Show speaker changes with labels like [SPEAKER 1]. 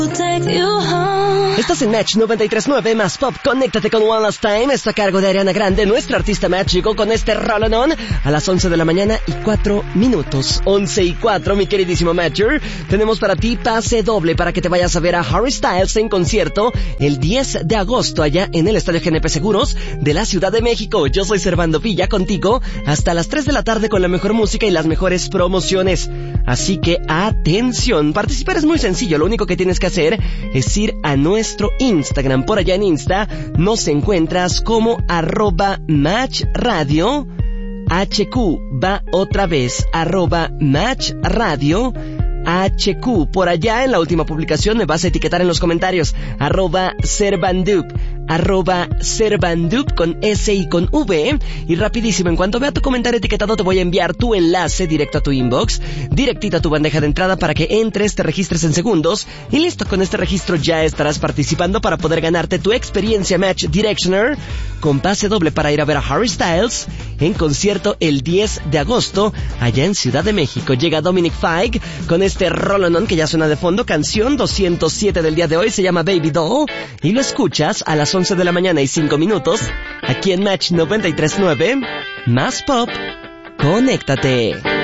[SPEAKER 1] Estás en Match 93.9 más Pop. Conéctate con One Last Time. Está a cargo de Ariana Grande. Nuestra artista Match llegó con este rolonón a las 11 de la mañana y 4 minutos. 11 y 4, mi queridísimo Matcher. Tenemos para ti pase doble para que te vayas a ver a Harry Styles en concierto el 10 de agosto allá en el Estadio GNP Seguros de la Ciudad de México. Yo soy Servando Villa contigo hasta las 3 de la tarde con la mejor música y las mejores promociones. Así que atención, participar es muy sencillo. Lo único que tienes que hacer es ir a nuestro Instagram. Por allá en Insta nos encuentras como @matchradio. HQ va otra vez, @matchradio. HQ, por allá en la última publicación me vas a etiquetar en los comentarios @servandup con S y con V. Y rapidísimo, en cuanto vea tu comentario etiquetado te voy a enviar tu enlace directo a tu inbox, directito a tu bandeja de entrada para que entres, te registres en segundos y listo, con este registro ya estarás participando para poder ganarte tu experiencia Match Directioner con pase doble para ir a ver a Harry Styles en concierto el 10 de agosto allá en Ciudad de México. Llega Dominic Fike con este rolonón que ya suena de fondo, canción 207 del día de hoy, se llama Baby Doll y lo escuchas a las 11 de la mañana y 5 minutos aquí en Match 93.9 más Pop. Conéctate.